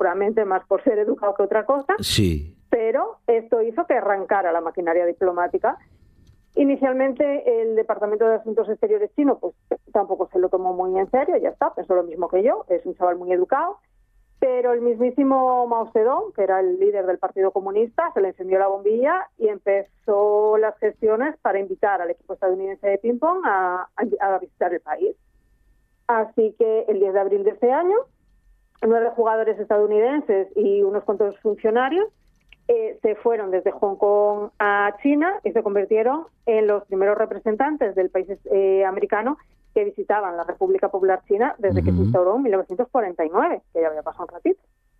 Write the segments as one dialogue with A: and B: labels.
A: seguramente más por ser educado que otra cosa.
B: Sí.
A: Pero esto hizo que arrancara la maquinaria diplomática. Inicialmente el Departamento de Asuntos Exteriores chino pues tampoco se lo tomó muy en serio, ya está, pensó lo mismo que yo, es un chaval muy educado, pero el mismísimo Mao Zedong, que era el líder del Partido Comunista, se le encendió la bombilla y empezó las gestiones para invitar al equipo estadounidense de ping-pong a visitar el país. Así que el 10 de abril de ese año, 9 jugadores estadounidenses y unos cuantos funcionarios se fueron desde Hong Kong a China y se convirtieron en los primeros representantes del país americano que visitaban la República Popular China desde que se instauró en 1949, que ya había pasado un ratito.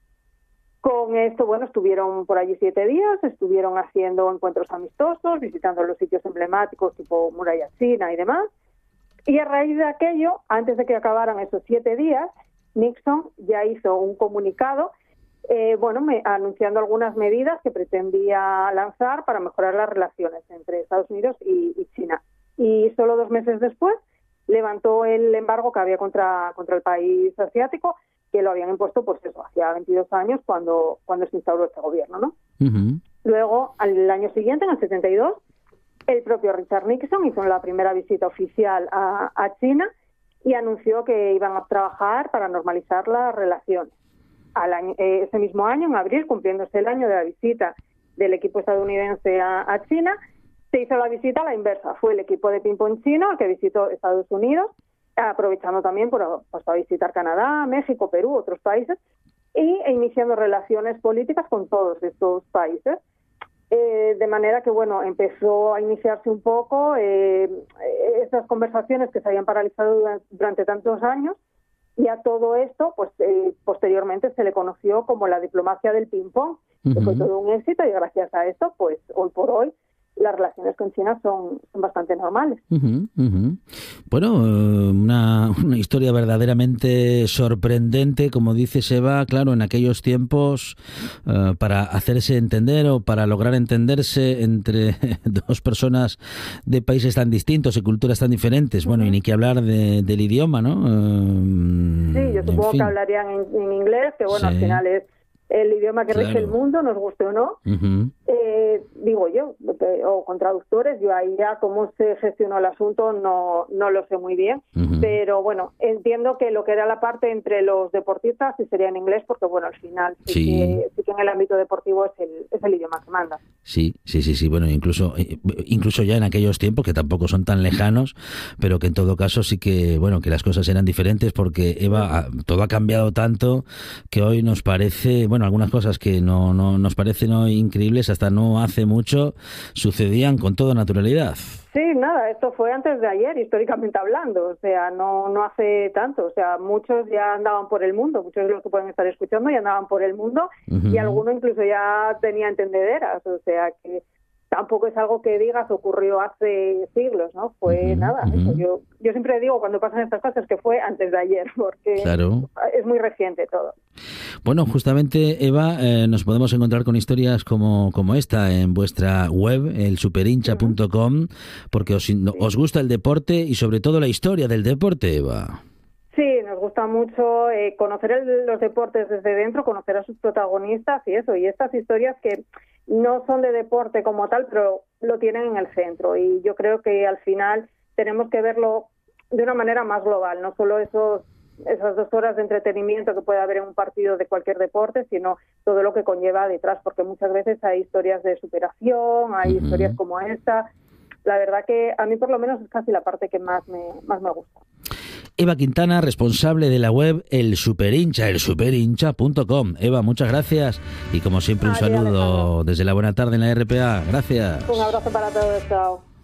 A: Con esto, bueno, estuvieron por allí 7 días, estuvieron haciendo encuentros amistosos, visitando los sitios emblemáticos tipo Muralla China y demás. Y a raíz de aquello, antes de que acabaran esos 7 días, Nixon ya hizo un comunicado anunciando algunas medidas que pretendía lanzar para mejorar las relaciones entre Estados Unidos y China. Y solo 2 meses después levantó el embargo que había contra el país asiático, que lo habían impuesto, pues eso, hacía 22 años cuando se instauró este gobierno, ¿no?
B: Uh-huh.
A: Luego, al año siguiente, en el 72, el propio Richard Nixon hizo la primera visita oficial a China y anunció que iban a trabajar para normalizar las relaciones. Ese mismo año, en abril, cumpliéndose el año de la visita del equipo estadounidense a China, se hizo la visita a la inversa. Fue el equipo de ping-pong chino el que visitó Estados Unidos, aprovechando también para visitar Canadá, México, Perú, otros países, e iniciando relaciones políticas con todos estos países. De manera que, bueno, empezó a iniciarse un poco esas conversaciones que se habían paralizado durante tantos años. Y a todo esto, pues posteriormente se le conoció como la diplomacia del ping-pong, que fue todo un éxito, y gracias a esto, pues hoy por hoy, las relaciones con China son bastante normales.
B: Bueno, una historia verdaderamente sorprendente, como dices, Eva, claro, en aquellos tiempos, para hacerse entender o para lograr entenderse entre dos personas de países tan distintos y culturas tan diferentes, bueno, y ni que hablar del idioma, ¿no?
A: Sí, yo supongo que hablarían en inglés, que bueno, sí. Al final es el idioma que rige el mundo, nos guste o no. Digo yo, o con traductores, yo ahí ya cómo se gestionó el asunto no lo sé muy bien, pero bueno, entiendo que lo que era la parte entre los deportistas sí sería en inglés, porque bueno, al final sí que en el ámbito deportivo es el idioma que manda. Sí,
B: bueno, incluso ya en aquellos tiempos, que tampoco son tan lejanos, pero que en todo caso sí que, bueno, que las cosas eran diferentes, porque Eva, todo ha cambiado tanto que hoy nos parece, bueno, algunas cosas que no nos parecen hoy increíbles, hasta no hace mucho sucedían con toda naturalidad.
A: Sí, nada, esto fue antes de ayer, históricamente hablando, o sea, no hace tanto, o sea, muchos ya andaban por el mundo, muchos de los que pueden estar escuchando ya andaban por el mundo, y alguno incluso ya tenía entendederas, o sea, que tampoco es algo que digas ocurrió hace siglos, ¿no? Fue nada, eso. Yo siempre digo cuando pasan estas cosas que fue antes de ayer, porque es muy reciente todo.
B: Bueno, justamente, Eva, nos podemos encontrar con historias como esta en vuestra web, el superhincha.com, porque os gusta el deporte y sobre todo la historia del deporte, Eva.
A: Sí, nos gusta mucho conocer los deportes desde dentro, conocer a sus protagonistas y eso, y estas historias que no son de deporte como tal, pero lo tienen en el centro, y yo creo que al final tenemos que verlo de una manera más global, no solo esas 2 horas de entretenimiento que puede haber en un partido de cualquier deporte, sino todo lo que conlleva detrás, porque muchas veces hay historias de superación, hay historias como esta. La verdad que a mí por lo menos es casi la parte que más me gusta.
B: Eva Quintana, responsable de la web El Superhincha, elsuperhincha.com. Eva, muchas gracias y como siempre un saludo desde la buena tarde en la RPA. Gracias.
A: Un abrazo para todos, chao.